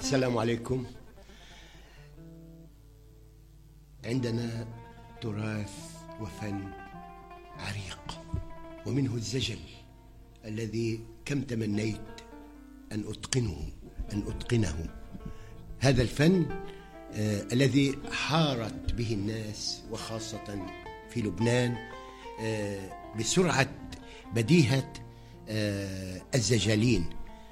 السلام عليكم. عندنا تراث وفن عريق، ومنه الزجل الذي كم تمنيت أن أتقنه. هذا الفن الذي حارت به الناس وخاصة في لبنان بسرعة بديهة الزجالين.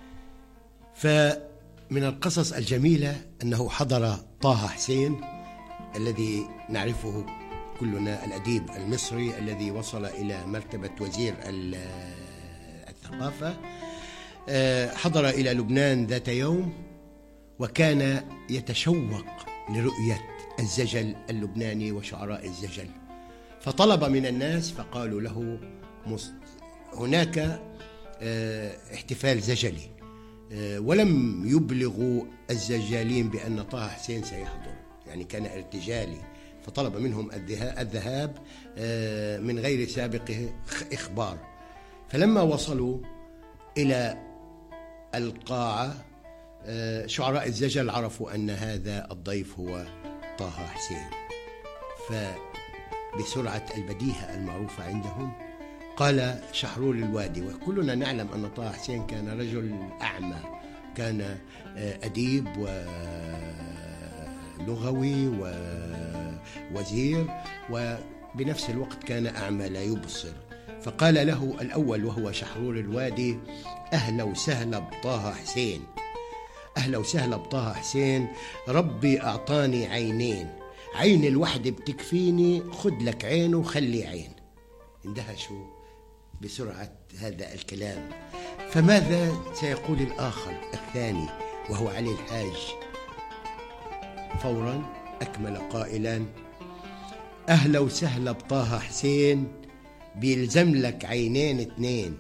فمن القصص الجميلة أنه حضر طه حسين الذي نعرفه كلنا، الأديب المصري الذي وصل إلى مرتبة وزير الثقافة. حضر إلى لبنان ذات يوم وكان يتشوق لرؤية الزجل اللبناني وشعراء الزجل، فطلب من الناس فقالوا له هناك احتفال زجلي، ولم يبلغوا الزجالين بأن طه حسين سيحضر، يعني كان ارتجالي، فطلب منهم الذهاب من غير سابق إخبار. فلما وصلوا إلى القاعة شعراء الزجل عرفوا أن هذا الضيف هو طه حسين، فبسرعة البديهة المعروفة عندهم قال شحرور الوادي، وكلنا نعلم أن طه حسين كان رجل أعمى، كان أديب ولغوي ووزير، وبنفس الوقت كان أعمى لا يبصر. فقال له الأول وهو شحرور الوادي: أهلا وسهلا بطه حسين، أهلا وسهلا بطه حسين، ربي أعطاني عينين، عين الوحدة بتكفيني، خد لك عين وخلي عين. اندهشوا بسرعة هذا الكلام. فماذا سيقول الآخر الثاني وهو علي الحاج؟ فورا أكمل قائلا: أهلا وسهلا بطه حسين، بيلزم لك عينين اتنين،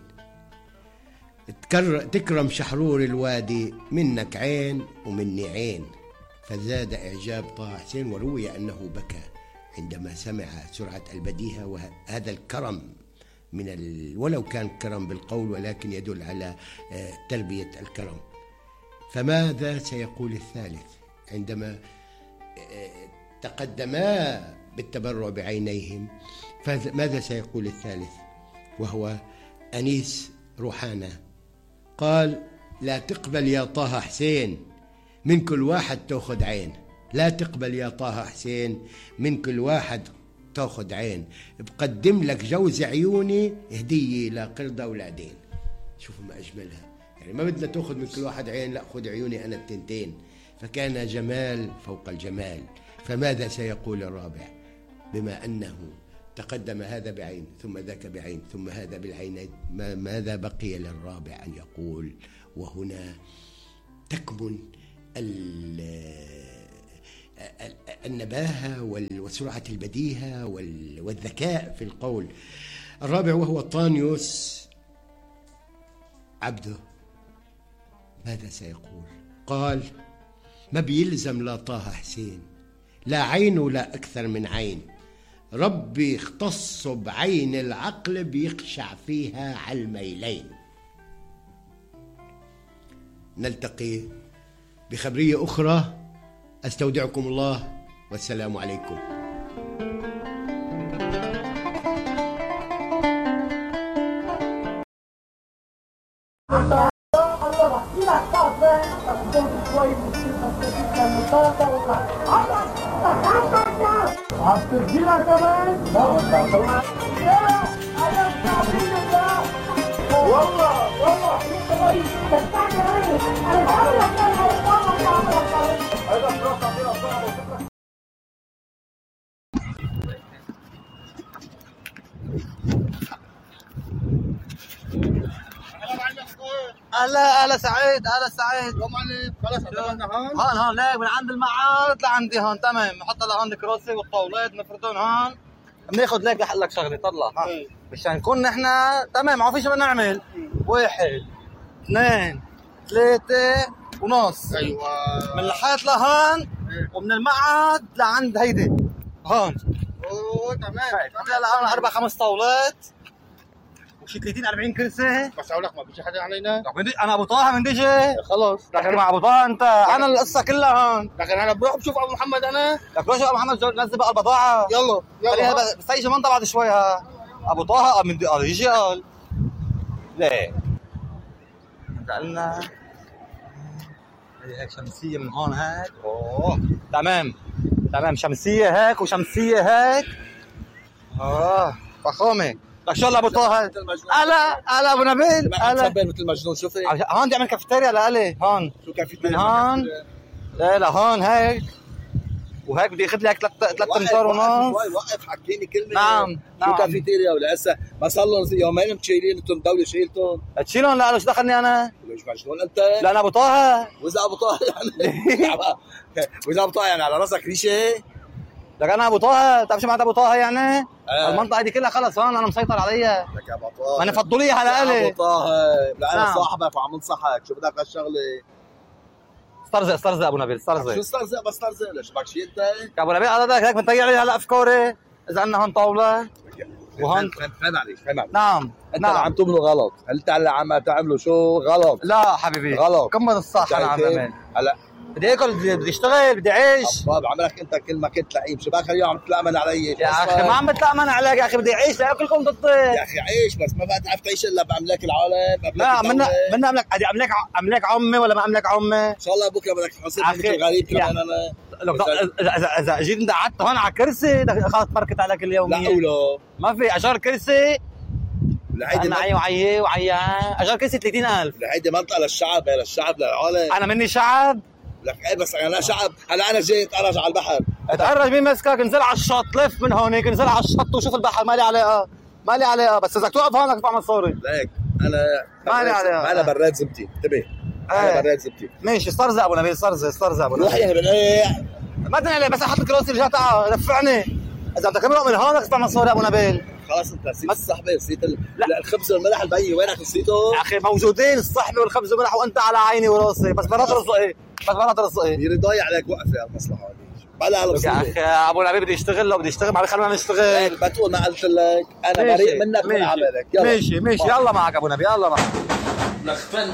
تكرم شحرور الوادي، منك عين ومني عين. فزاد إعجاب طه حسين، وروي أنه بكى عندما سمع سرعة البديهة وهذا الكرم ولو كان كرم بالقول ولكن يدل على تربية الكرم. فماذا سيقول الثالث عندما تقدما بالتبرع بعينيهم؟ فماذا سيقول الثالث وهو أنيس روحانة؟ قال: لا تقبل يا طه حسين، من كل واحد تأخذ عين، لا تقبل يا طه حسين، من كل واحد تأخذ عين، بقدم لك جوز عيوني هدية لقردة ولادين. شوفوا ما أجملها، يعني ما بدنا تأخذ من كل واحد عين، لا خذ عيوني أنا التنتين. فكان جمال فوق الجمال. فماذا سيقول الرابع بما أنه تقدم هذا بعين ثم ذاك بعين ثم هذا بالعينين؟ ماذا بقي للرابع أن يقول؟ وهنا تكمن النباهة وسرعة البديهة والذكاء في القول. الرابع وهو طانيوس عبده، ماذا سيقول؟ قال: ما بيلزم لا طه حسين، لا عين ولا أكثر من عين، ربي اختص بعين العقل بيخشع فيها على الميلين. نلتقي بخبرية أخرى، أستودعكم الله والسلام عليكم. هلا سعيد، هلا سعيد. خلص عندنا هون ليك من عند المعارض لعندي هون، تمام. نحط لهون الكراسي والطاولات نفردهم هون، بناخذ ليك رح لك شغله. طلع مشان نكون نحن تمام، ما في شيء بدنا نعمل. 1 2 3 ونص. ايوه، من الحيط لهون ومن المعهد لعند هيدي هون. اوه تمام. هلا 4 5 طاولات وشي 30 40 كرسي. بس اقول لك ما بيجي حدا علينا. انا ابو طه من ديجي. خلص تحكي مع ابو طه انت، انا القصه كلها هون. لكن انا بروح بشوف ابو محمد انا. لك روح شوف ابو محمد نزل بقى البضاعه. يلا بس هي منطقه بعد شوي ها. ابو طه من يجي قال ليه انت قلنا هيك شمسيه من هون هيك. اوه تمام شمسيه هيك وشمسيه هيك. فخامه. لك شو ابو طه هلا ابو نبيل هلا مثل مجنون. شوفي هون بدي اعمل كافيتيريا لالي هون. شو كافيتيريا من هون لا هون هيك وهيك بدي اخذ لي هيك 3 امتار ونص. وقف حكيني كلمه. نعم شو كافيتيريا ولا هسه ما صار لهم يومين مشيلين انتم الدوله شيلتهم. تشيلهم لا شو دخلني انا؟ ليش مجنون انت؟ لا انا ابو طه. واذا ابو طه يعني واذا ابو طه يعني على راسك ريشه. لك انا ابو طه، بتعرف شو معناتها ابو طه يعني؟ المنطقه دي كلها خلص هون انا مسيطر عليها. لك يا ابو طه ما نفضوا لي على الي. ابو طه لا انا صاحبك وعم انصحك. شو بدك هالشغله؟ استرزق ابو نبيل استرزق. شو استرزق بس استرزق ليش بدك شيء انت؟ يا ابو نبيل هذا هيك بنطيع لي هلا افكاري. اذا عندنا هون طاوله وهون فهم عليك. نعم انت اللي عم تعملوا غلط. انت اللي عم تعملوا شو غلط. لا حبيبي غلط. كمل الصح. انا عم بعمل هلا بدي اكل بدي اشتغل بدي اعيش. طب عملك انت كل ما كنت لعيب. شو بك اليوم عم تتلامن علي؟ يا اخي ما عم بتلامن عليك يا اخي بدي اعيش لاكلكم ضدي. يا اخي عيش بس ما بتعرف تعيش الا باملاك العالم. لا منا املاك عمي ولا ما املاك عمي. ان شاء الله بكره بدك تحاسبني مثل غريب كمان انا. اذا جيت انت قعدت هون على كرسي خلص تمركت عليك اليوميه. لا ولا ما في اجار كرسي. هيدي معي وعيه اجار كرسي 30,000. هيدي منطقه للشعب. هي للشعب للعالم. انا مني شعب. لك ايه بس انا شعب. هلا انا جاي اتعرج على البحر. اتعرج مين مسكك؟ انزل على الشط لف من هونيك انزل على الشط وشوف البحر. مالي علاقه بس اذا توقف هون بدك تدفع مصاري. ليك انا مالي عليها. انا براد زبتي انتبه. انا براد زبتي. ماشي استرزق ابو نبيل استرزق ابو نبيل. روح يا بنقيع. ما تنقلي بس احط الكراسي اللي جات دفعني. اذا بدك تمرق من هون بدك تدفع مصاري ابو نبيل. خلاص انت نسيت الصحبه نسيت الخبز والملح البي. وينك نسيته؟ يا اخي موجودين الصحبه والخبز والملح وانت على عيني وراسي. بس مرات رزقي يري ضايع عليك. وقف يا المصلحه هذه بلا يا اخي ابو نبيل بدي يشتغل ما خلونا نشتغل. ما تقول ما قلت لك انا بريء منك من عملك. ماشي يلا معك ابو نبيل يلا معك. لك فن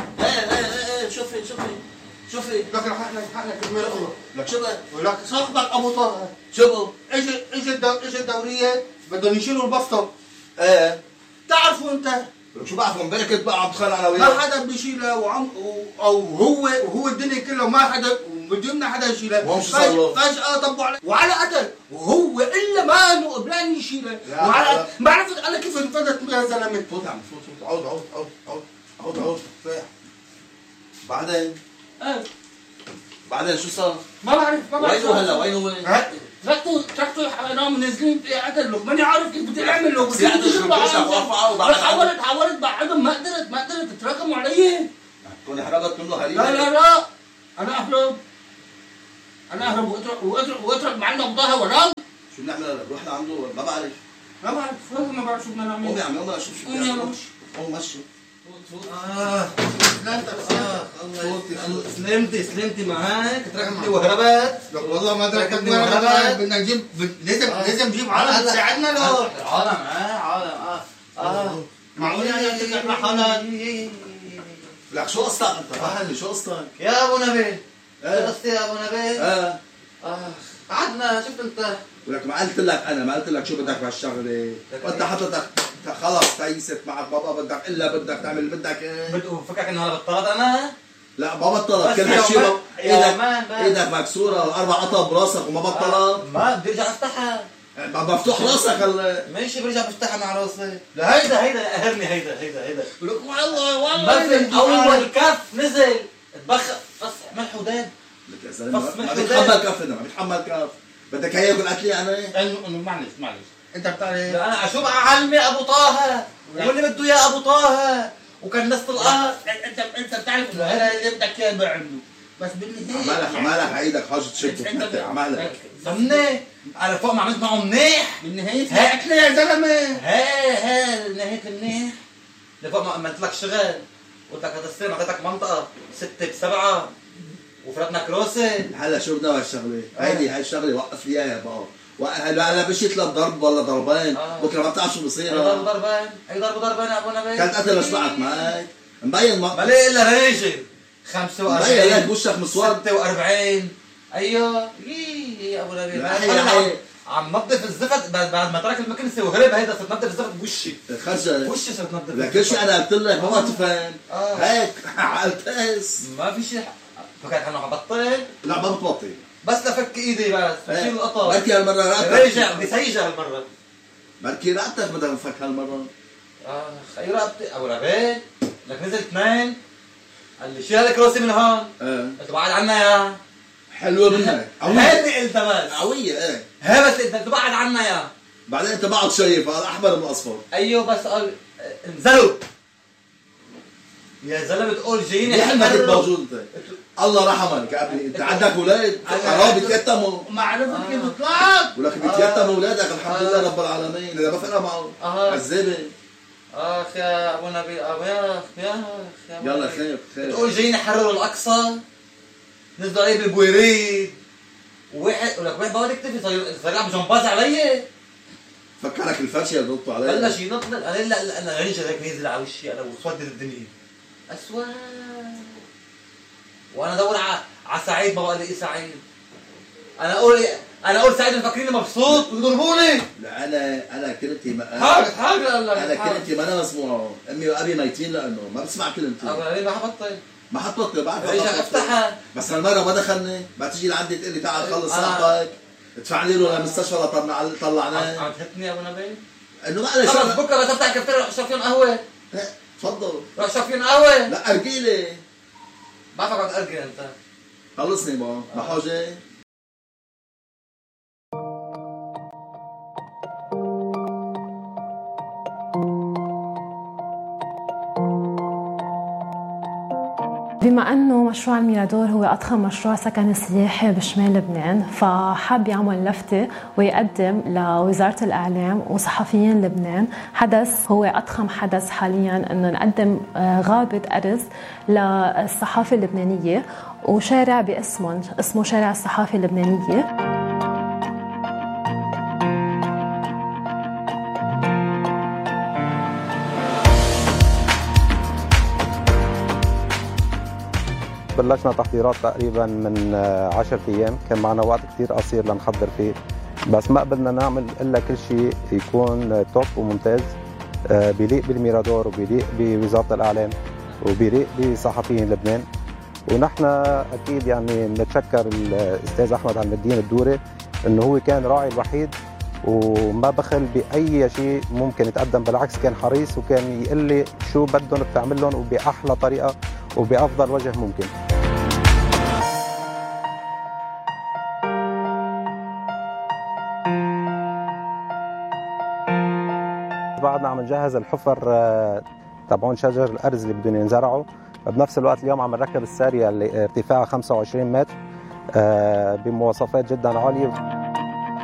شوفي لك حقك المرأة. لك شو لك صاحبك ابو طه شو اجى الدوريه بدهم يشيلوا البسطه. تعرفوا انت شو بعرفوا امبارح كنت بقى عم بتخانق انا وياه. ما حدا بيشيلها او هو الدنيا كلها ما حدا بدون حدا يشيلها. فجأة طبوا عليه وعلى قتل وهو الا ما انه قبلان يشيلها. وعلى ما عرفت انا كيف انفذت يا زلمه. فوت عم فوت عود بعدين شو صار؟ ما بعرف وينه هلا وينه تركته نام نازلين قتل له. ماني عارف كيف بدي اعمل له. بدي حاولت بعدهم ما قدرت تراكموا علي. تكوني حرقت منه هريبه. لا انا اهرب واترك معنا بضاها وراك. شو بنعمل هلا؟ روح لعنده ما بعرف ما بعرف شو بدنا نعمل. قومي عم يلا شوف شو بدنا نعمل. قوم مشي. سلمتي معك تركتني وهربت. والله ما تركتني وهربت. بدنا نجيب لازم نجيب عالم تساعدنا له. عالم معقول يعني تطلع حالك. لك شو قصتك انت؟ اهلي شو قصتك؟ يا ابو نبيل شو قصتي يا ابو نبيل؟ قعدنا شفت انت. ولك ما قلت لك شو بدك بهالشغله. وانت حطيتك خلص تيست معك بابا بدك تعمل اللي بدك ايه. فكرك انه انا بطلت انا؟ لا ما بطلت. كل هالشيء ايدك مكسوره و4 قطع براسك وما بطلت. ما بدي ارجع افتحها. مفتوح راسك ماشي برجع بفتحها مع راسي. لا هيدا قهرني هيدا لك والله اول كف نزل اتبخر بس ملح وداب. لك يا زلمه ما بيتحمل كف. ما بيتحمل كف. بدك اياه ياكل اكلي يعني؟ انه معلش انت بتعرف. لا انا اشوف اعلمي ابو طه واللي بده اياه ابو طه وكان الناس طلقها. انت بتعرف انه هذا اللي بدك اياه بعمله. بس بالنهايه عمالك عيدك حاجه تشد عمالك ضمني على فوق ما عملت معه منيح. بالنهايه هي اكله يا زلمه. هي نهايه المنيح لفوق ما عملت لك شغل. قلت لك هتستلم اعطيتك منطقه 6 ب7 وفرتنا كروسه. هلا شو بدنا هالشغله؟ هاي الشغله وقف لي اياها بابا هلا بشيت له ضرب ولا ضربين، بكره ما بتعرف شو بصير. اي ضربين يا ابو نبيل. كانت قتل شبعت معك مبين ما ليه الا ريجل 45 مبين لك وشك مسود 46. ايوه يا ابو نبيل عم نظف الزفت بعد ما ترك المكنسه وهرب. هيدا صرت نظف الزفت بوشي خرجت وشي صرت نظف. لك كل شيء انا قلت لك ما تفهم هيك عالتقس ما في شيء. فكرت انه حبطل. لا ما بتبطل بس لفك ايدي بس بشيل القطر. بركي هالمره رقبتك رجع بدي سيجه هالمره. بركي رقبتك بدها تنفك هالمره. اي رقبتي ابو نبيل. لك نزل 2 قال لي شيل الكراسي من هون. قلت بعد عنا يا حلوه منك. هيدي قلتها بس قويه. ايه هي بس انت تبعد عنا يا. بعدين انت بعد شايف هذا احمر من اصفر. ايوه بس قال انزلوا يا زلمه. بتقول جايين يا حلمك كنت موجود انت. الله رحمك يا ابني. انت عندك اولاد حرام بيتيتموا. معرفتك كيف طلعت. ولك بيتيتموا اولادك الحمد لله رب العالمين. اذا ما فرق معه عذابه. اخ يا ابو نبيل. يا يلا خير. بتقول جايين يحرروا الاقصى. نزلوا عليه بالبويريد. وواحد ولك واحد بقعد يكتفي صار يلعب جمباز علي. فكرك الفرشه اللي ضبطوا علي. بلش ينطلق. انا لا انا رنجه هيك نازل على وشي انا وسودت الدنيا. اسود. وانا ادور على سعيد ما بقى لي سعيد. انا اقول سعيد مفكريني مبسوط ويضربوني. لا انا كلمتي حاجه قال لك. انا كلمتي ما انا مسموعه. امي وابي ميتين لانه ما بسمع كلمتي. ما حبطل. ما حطبطل بعرف. رجع افتحها. بس هالمره ما دخلني. ما تيجي لعندي تقول لي تعال خلص صاحبك. ادفعني له للمستشفى طلعناه. عم تهتني يا ابو نبيل؟ انه ما انا خلص بكره بس افتح الكافتيريا روح اشرب فيهم قهوه. تفضل روح اشرب فيهم قهوه. لا ارجي لي. بعرفك عم تأرجي انت. خلصني ما حاجه. بما أنه مشروع الميرادور هو أضخم مشروع سكني سياحي بشمال لبنان، فحاب يعمل لفتة ويقدم لوزارة الإعلام وصحفيين لبنان حدث هو أضخم حدث حالياً، أنه نقدم غابة أرز للصحافة اللبنانية وشارع اسمه شارع الصحافة اللبنانية. بلشنا تحضيرات تقريبا من 10 ايام، كان معنا وقت كثير قصير لنحضر فيه، بس ما قدرنا نعمل الا كل شيء يكون توب وممتاز بيليق بالميرادور وبيليق بوزاره الاعلام وبيليق بصحفيين لبنان. ونحن اكيد يعني بنتشكر الاستاذ احمد عم الدين الدوري انه هو كان راعي الوحيد وما بخل باي شيء ممكن يتقدم، بالعكس كان حريص وكان يقول لي شو بدهم بتعمل لهم وباحلى طريقه وبافضل وجه ممكن. بعدنا عم نجهز الحفر تبعون شجر الارز اللي بدهم ينزرعوا، بنفس الوقت اليوم عم نركب الساريه اللي ارتفاعها 25 متر بمواصفات جدا عاليه.